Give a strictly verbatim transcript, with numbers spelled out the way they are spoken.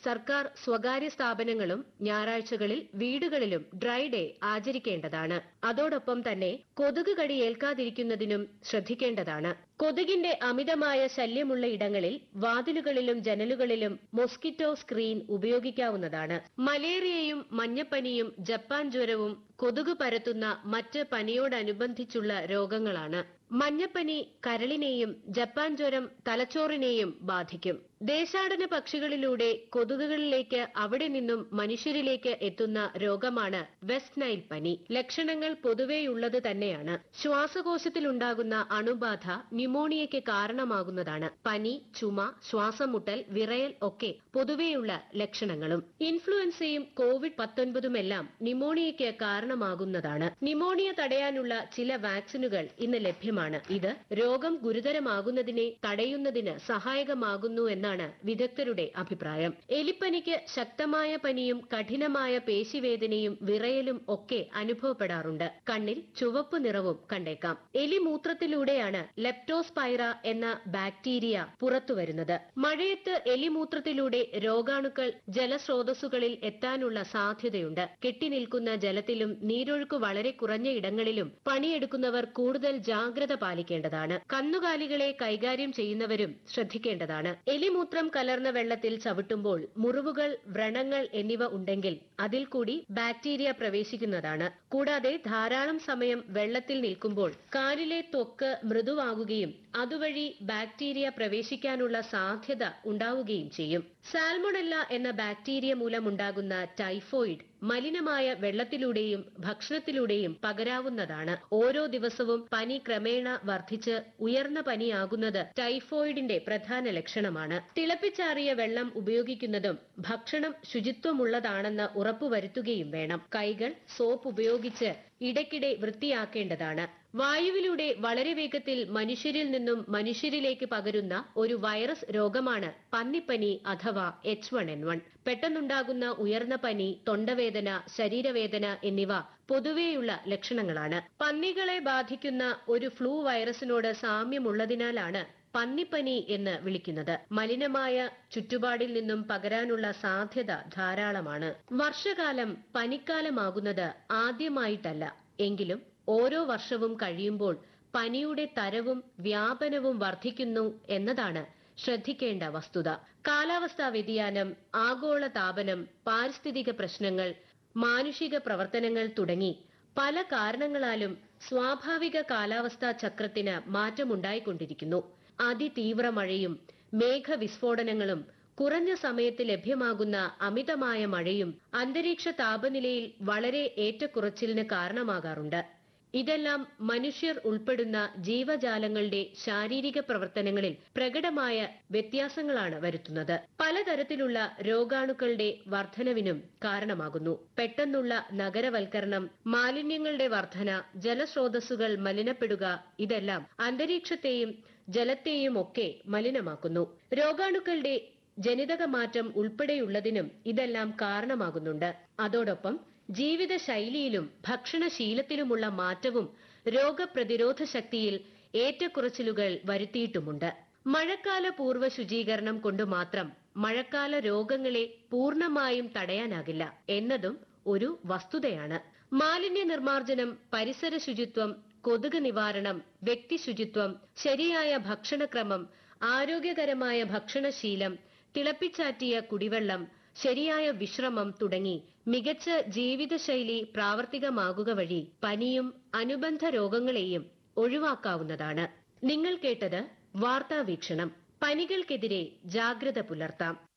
സർക്കാർ സ്വകാര്യ സ്ഥാപനങ്ങളും ഞായറാഴ്ചകളിൽ വീടുകളിലും ഡ്രൈ ഡേ ആചരിക്കേണ്ടതാണ്. അതോടൊപ്പം തന്നെ കൊതുക് കടി ഏൽക്കാതിരിക്കുന്നതിനും ശ്രദ്ധിക്കേണ്ടതാണ്. കൊതുകിന്റെ അമിതമായ ശല്യമുള്ള ഇടങ്ങളിൽ വാതിലുകളിലും ജനലുകളിലും മോസ്കിറ്റോ സ്ക്രീൻ ഉപയോഗിക്കാവുന്നതാണ്. മലേറിയയും മഞ്ഞപ്പനിയും ജപ്പാൻ ജ്വരവും കൊതുക് പരത്തുന്ന മറ്റ് പനിയോടനുബന്ധിച്ചുള്ള രോഗങ്ങളാണ്. മഞ്ഞപ്പനി കരളിനെയും ജപ്പാൻ ജ്വരം തലച്ചോറിനെയും ബാധിക്കും. ദേശാടന പക്ഷികളിലൂടെ കൊതുകുകളിലേക്ക് അവിടെ നിന്നും മനുഷ്യരിലേക്ക് എത്തുന്ന രോഗമാണ് വെസ്റ്റ് നൈൽ പനി. ലക്ഷണങ്ങൾ പൊതുവെയുള്ളത് തന്നെയാണ്. ശ്വാസകോശത്തിലുണ്ടാകുന്ന അണുബാധ ന്യൂമോണിയയ്ക്ക് കാരണമാകുന്നതാണ്. പനി, ചുമ, ശ്വാസമുട്ടൽ, വിറയൽ ഒക്കെ പൊതുവെയുള്ള ലക്ഷണങ്ങളും. ഇൻഫ്ലുവൻസയും കോവിഡ് പത്തൊൻപതുമെല്ലാം ന്യൂമോണിയയ്ക്ക് കാരണമാകുന്നതാണ്. ന്യൂമോണിയ തടയാനുള്ള ചില വാക്സിനുകൾ ഇന്ന് ലഭ്യമാണ്. ഇത് രോഗം ഗുരുതരമാകുന്നതിനെ തടയുന്നതിന് സഹായകമാകുന്നു എന്നാണ് വിദഗ്ധരുടെ അഭിപ്രായം. എലിപ്പനിക്ക് ശക്തമായ പനിയും കഠിനമായ പേശിവേദനയും വിറയലും ഒക്കെ അനുഭവപ്പെടാറുണ്ട്. കണ്ണിൽ ചുവപ്പ് നിറവും കണ്ടേക്കാം. എലിമൂത്രത്തിലൂടെയാണ് ലെപ്റ്റോസ്പൈറ എന്ന ബാക്ടീരിയ പുറത്തുവരുന്നത്. മഴയത്ത് എലിമൂത്രത്തിലൂടെ രോഗാണുക്കൾ ജലസ്രോതസ്സുകളിൽ എത്താനുള്ള സാധ്യതയുണ്ട്. കെട്ടിനിൽക്കുന്ന ജലത്തിലും നീരൊഴുക്ക് വളരെ കുറഞ്ഞ ഇടങ്ങളിലും പണിയെടുക്കുന്നവർ കൂടുതൽ ജാഗ്രത പാലിക്കേണ്ടതാണ്. കന്നുകാലികളെ കൈകാര്യം ചെയ്യുന്നവരും ശ്രദ്ധിക്കേണ്ടതാണ്. എലിമൂത്രം കലർന്ന വെള്ളത്തിൽ ചവിട്ടുമ്പോൾ മുറിവുകൾ, വ്രണങ്ങൾ എന്നിവ ഉണ്ടെങ്കിൽ അതിൽ കൂടി ബാക്ടീരിയ പ്രവേശിക്കുന്നതാണ്. കൂടാതെ ധാരാളം സമയം വെള്ളത്തിൽ നിൽക്കുമ്പോൾ കാലിലെ ത്വക്ക് മൃദുവാകുകയും അതുവഴി ബാക്ടീരിയ പ്രവേശിക്കാനുള്ള സാധ്യത ഉണ്ടാവുകയും ചെയ്യും. സാൽമൊണല്ല എന്ന ബാക്ടീരിയ മൂലമുണ്ടാകുന്ന ടൈഫോയിഡ് മലിനമായ വെള്ളത്തിലൂടെയും ഭക്ഷണത്തിലൂടെയും പകരാവുന്നതാണ്. ഓരോ ദിവസവും പനി ക്രമേണ വർദ്ധിച്ച് ഉയർന്ന പനിയാകുന്നത് ടൈഫോയിഡിന്റെ പ്രധാന ലക്ഷണമാണ്. തിളപ്പിച്ചാറിയ വെള്ളം ഉപയോഗിക്കുന്നതും ഭക്ഷണം ശുചിത്വമുള്ളതാണെന്ന് ഉറപ്പുവരുത്തുകയും വേണം. കൈകൾ സോപ്പ് ഉപയോഗിച്ച് ഇടയ്ക്കിടെ വൃത്തിയാക്കേണ്ടതാണ്. വായുവിലൂടെ വളരെ വേഗത്തിൽ മനുഷ്യരിൽ നിന്നും മനുഷ്യരിലേക്ക് പകരുന്ന ഒരു വൈറസ് രോഗമാണ് പന്നിപ്പനി അഥവാ എച്ച് വൺ എൻ വൺ. പെട്ടെന്നുണ്ടാകുന്ന ഉയർന്ന പനി, തൊണ്ടവേദന, ശരീരവേദന എന്നിവ പൊതുവെയുള്ള ലക്ഷണങ്ങളാണ്. പന്നികളെ ബാധിക്കുന്ന ഒരു ഫ്ലൂ വൈറസിനോട് സാമ്യമുള്ളതിനാലാണ് പന്നിപ്പനി എന്ന് വിളിക്കുന്നത്. മലിനമായ ചുറ്റുപാടിൽ നിന്നും പകരാനുള്ള സാധ്യത ധാരാളമാണ്. വർഷകാലം പനിക്കാലമാകുന്നത് ആദ്യമായിട്ടല്ല. എങ്കിലും ഓരോ വർഷവും കഴിയുമ്പോൾ പനിയുടെ തരവും വ്യാപനവും വർദ്ധിക്കുന്നു എന്നതാണ് ശ്രദ്ധിക്കേണ്ട വസ്തുത. കാലാവസ്ഥാ വ്യതിയാനം, ആഗോള താപനം, പാരിസ്ഥിതിക പ്രശ്നങ്ങൾ, മാനുഷിക പ്രവർത്തനങ്ങൾ തുടങ്ങി പല കാരണങ്ങളാലും സ്വാഭാവിക കാലാവസ്ഥാ ചക്രത്തിന് മാറ്റമുണ്ടായിക്കൊണ്ടിരിക്കുന്നു. അതിതീവ്ര മഴയും മേഘവിസ്ഫോടനങ്ങളും കുറഞ്ഞ സമയത്ത് ലഭ്യമാകുന്ന അമിതമായ മഴയും അന്തരീക്ഷ താപനിലയിൽ വളരെ ഏറ്റക്കുറച്ചിലിന് കാരണമാകാറുണ്ട്. ഇതെല്ലാം മനുഷ്യർ ഉൾപ്പെടുന്ന ജീവജാലങ്ങളുടെ ശാരീരിക പ്രവർത്തനങ്ങളിൽ പ്രകടമായ വ്യത്യാസങ്ങളാണ് വരുത്തുന്നത്. പലതരത്തിലുള്ള രോഗാണുക്കളുടെ വർധനവിനും കാരണമാകുന്നു. പെട്ടെന്നുള്ള നഗരവൽക്കരണം, മാലിന്യങ്ങളുടെ വർധന, ജലസ്രോതസ്സുകൾ മലിനപ്പെടുക ഇതെല്ലാം അന്തരീക്ഷത്തെയും ജലത്തെയും ഒക്കെ മലിനമാക്കുന്നു. രോഗാണുക്കളുടെ ജനിതക മാറ്റം ഉൾപ്പെടെയുള്ളതിനും ഇതെല്ലാം കാരണമാകുന്നുണ്ട്. അതോടൊപ്പം ജീവിതശൈലിയിലും ഭക്ഷണശീലത്തിലുമുള്ള മാറ്റവും രോഗപ്രതിരോധ ശക്തിയിൽ ഏറ്റക്കുറച്ചിലുകൾ വരുത്തിയിട്ടുമുണ്ട്. മഴക്കാല പൂർവ്വ ശുചീകരണം കൊണ്ട് മാത്രം മഴക്കാല രോഗങ്ങളെ പൂർണ്ണമായും തടയാനാകില്ല എന്നതും ഒരു വസ്തുതയാണ്. മാലിന്യ നിർമ്മാർജ്ജനം, പരിസര ശുചിത്വം, കൊതുക് നിവാരണം, വ്യക്തി ശുചിത്വം, ശരിയായ ഭക്ഷണക്രമം, ആരോഗ്യകരമായ ഭക്ഷണശീലം, തിളപ്പിച്ചാറ്റിയ കുടിവെള്ളം, ശരിയായ വിശ്രമം തുടങ്ങി മികച്ച ജീവിതശൈലി പ്രാവർത്തികമാകുക വഴി പനിയും അനുബന്ധ രോഗങ്ങളെയും ഒഴിവാക്കാവുന്നതാണ്. നിങ്ങൾ കേട്ടത് വാർത്താവീക്ഷണം. പനികൾക്കെതിരെ ജാഗ്രത പുലർത്താം.